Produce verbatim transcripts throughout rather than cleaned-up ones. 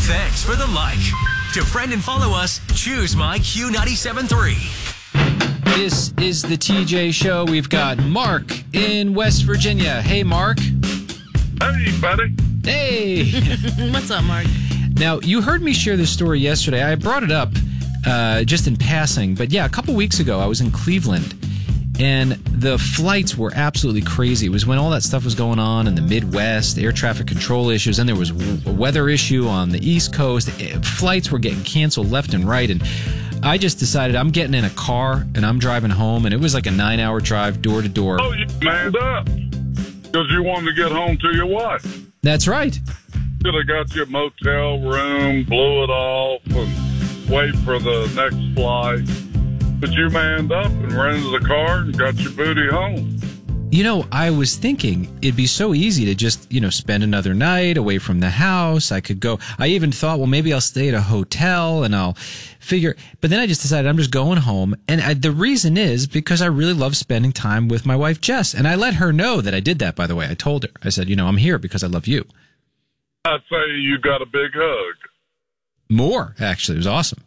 Thanks for the like. To friend and follow us, choose my Q ninety-seven point three. This is the T J Show. We've got Mark in West Virginia. Hey, Mark. Hey, buddy. Hey. What's up, Mark? Now, you heard me share this story yesterday. I brought it up uh, just in passing. But yeah, a couple weeks ago, I was in Cleveland. And the flights were absolutely crazy. It was when all that stuff was going on in the Midwest, air traffic control issues, and there was a weather issue on the East Coast. Flights were getting canceled left and right. And I just decided I'm getting in a car and I'm driving home. And it was like a nine-hour drive door to door. Oh, you manned up because you wanted to get home to your wife. That's right. Should have got you a motel room, blew it off, and wait for the next flight. But you manned up and rented a car and got your booty home. You know, I was thinking it'd be so easy to just, you know, spend another night away from the house. I could go. I even thought, well, maybe I'll stay at a hotel and I'll figure. But then I just decided I'm just going home. And I, the reason is because I really love spending time with my wife, Jess. And I let her know that I did that, by the way. I told her. I said, you know, I'm here because I love you. I'd say you got a big hug. More, actually. It was awesome.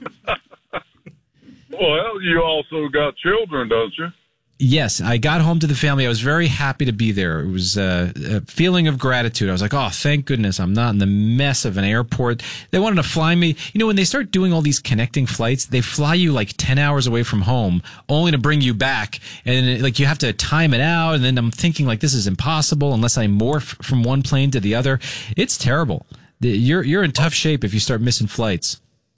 Well, you also got children, don't you? Yes, I got home to the family. I was very happy to be there. It was uh, a feeling of gratitude. I was like, oh, thank goodness I'm not in the mess of an airport. They wanted to fly me. You know, when they start doing all these connecting flights, they fly you like ten hours away from home only to bring you back. And it, like you have to time it out. And then I'm thinking like this is impossible unless I morph from one plane to the other. It's terrible. You're, you're in tough shape if you start missing flights.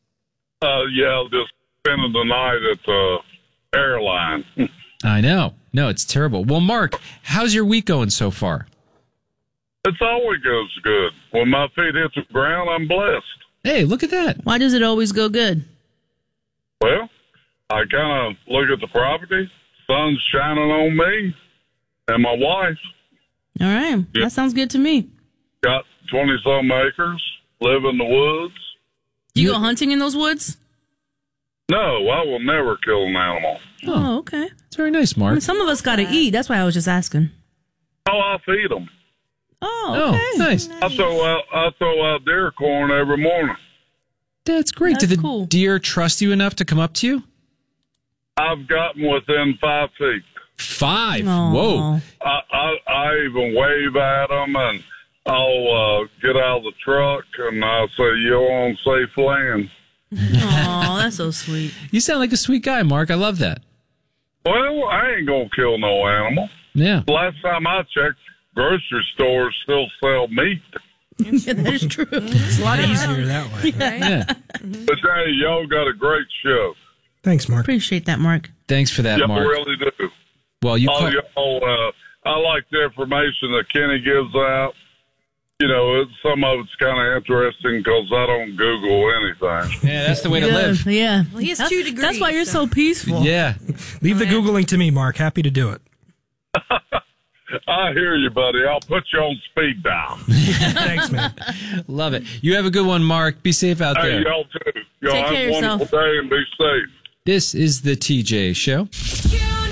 Uh, yeah, just spending the night at the airline. I know. No, it's terrible. Well, Mark, how's your week going so far? It's always goes good. When my feet hit the ground, I'm blessed. Hey, look at that. Why does it always go good? Well, I kind of look at the property, sun's shining on me and my wife. All right. Yeah. That sounds good to me. Got twenty-some acres, live in the woods. Do you, You- go hunting in those woods? No, I will never kill an animal. Oh, okay. It's very nice, I Mark. mean, some of us got to eat. That's why I was just asking. Oh, I feed them. Oh, okay. Oh, nice. I throw out, I throw out deer corn every morning. That's great. That's Did the cool. deer trust you enough to come up to you? I've gotten within five feet. Five. Aw. Whoa. I, I, I even wave at them, and I'll uh, get out of the truck, and I'll say, you're on safe land. Oh, that's so sweet. You sound like a sweet guy, Mark. I love that. Well, I ain't going to kill no animal. Yeah. Last time I checked, grocery stores still sell meat. Yeah, that is true. It's a lot easier that way. Yeah. But hey, y'all got a great show. Thanks, Mark. Appreciate that, Mark. Thanks for that, Y'all Mark. really do. Well, you All call- y'all, uh, I like the information that Kenny gives out. You know, it's, some of it's kind of interesting because I don't Google anything. Yeah, that's the way to Yeah, live. Yeah. Well, he has That- two degrees. That's why you're so peaceful. Yeah. Leave the Googling to me, Mark. Happy to do it. I hear you, buddy. I'll put you on speed dial. Thanks, man. Love it. You have a good one, Mark. Be safe out Hey, there. y'all too. Y'all Take have care a of wonderful yourself. day and be safe. This is the T J Show. Q